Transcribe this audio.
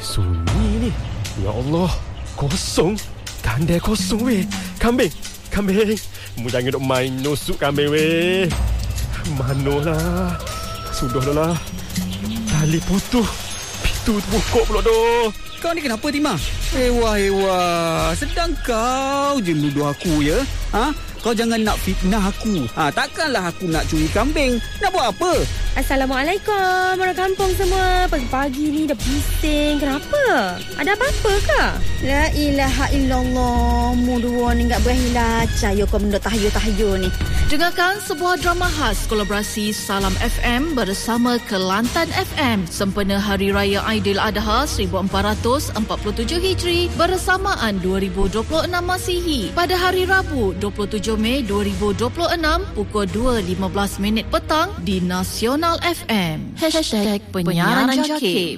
Sunyi ni. Ya Allah, kosong. Kandai kosong weh. Kambing. Mu jangan duk main nusuk kambing weh. Manolah. Sudahlah. Tali putus. Pintu terbuka pula doh. Kau ni kenapa, Timah? Wah. Sedang kau je menuduh aku, ya? Kau jangan nak fitnah aku. Takkanlah aku nak curi kambing. Nak buat apa? Assalamualaikum orang kampung semua. Pagi-pagi ni dah bising. Kenapa? Ada apa-apa ke? La ilaha illallah. Mu dua ni enggak berhilaca. Yo kau benda tahayul-tahayul ni. Dengarkan sebuah drama khas kolaborasi Salam FM bersama Kelantan FM sempena Hari Raya Aidiladha 1447 Hijri bersamaan 2026 Masihi pada hari Rabu 27 Mei 2026 pukul 2.15 petang di Nasional FM. #penyiaran Jakib.